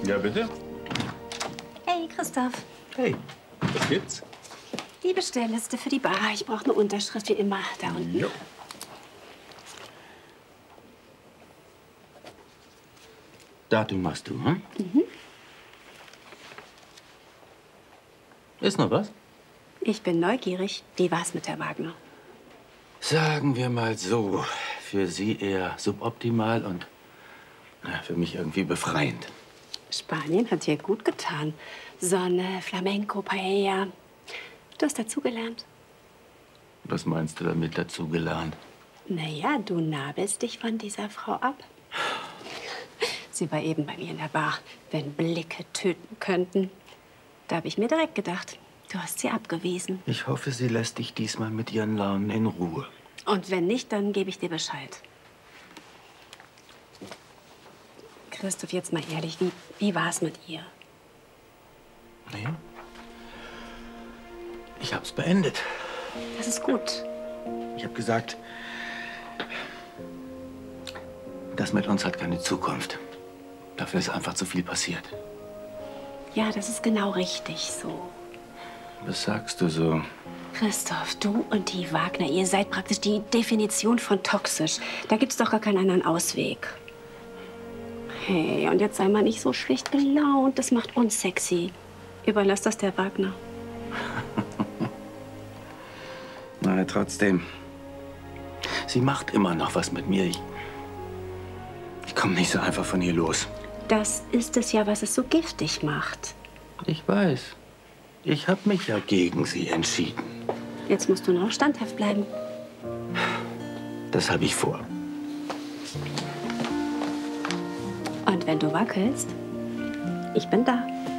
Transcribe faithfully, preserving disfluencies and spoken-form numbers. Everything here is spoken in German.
Ja, bitte. Hey, Christoph. Hey, was gibt's? Die Bestellliste für die Bar. Ich brauche eine Unterschrift, wie immer, da unten. Jo. Datum machst du, hm? Mhm. Ist noch was? Ich bin neugierig. Wie war's mit der Wagner? Sagen wir mal so, für Sie eher suboptimal und na, für mich irgendwie befreiend. Spanien hat dir gut getan. Sonne, Flamenco, Paella. Du hast dazugelernt. Was meinst du damit dazugelernt? Naja, du nabelst dich von dieser Frau ab. Sie war eben bei mir in der Bar. Wenn Blicke töten könnten. Da habe ich mir direkt gedacht, du hast sie abgewiesen. Ich hoffe, sie lässt dich diesmal mit ihren Launen in Ruhe. Und wenn nicht, dann gebe ich dir Bescheid. Christoph, jetzt mal ehrlich, wie, wie war es mit ihr? Naja, ich hab's beendet. Das ist gut. Ich habe gesagt, das mit uns hat keine Zukunft. Dafür ist einfach zu viel passiert. Ja, das ist genau richtig so. Was sagst du so? Christoph, du und die Wagner, ihr seid praktisch die Definition von toxisch. Da gibt's doch gar keinen anderen Ausweg. Hey, und jetzt sei mal nicht so schlecht gelaunt. Das macht uns sexy. Überlass das der Wagner. Na, trotzdem. Sie macht immer noch was mit mir. Ich, ich komme nicht so einfach von ihr los. Das ist es ja, was es so giftig macht. Ich weiß. Ich habe mich ja gegen sie entschieden. Jetzt musst du noch standhaft bleiben. Das habe ich vor. Und wenn du wackelst, ich bin da.